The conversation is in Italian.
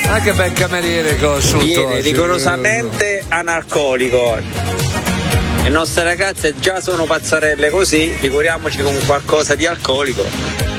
Anche per cameriere che ho assunto. Viene rigorosamente analcolico. Le nostre ragazze già sono pazzarelle così, figuriamoci con qualcosa di alcolico.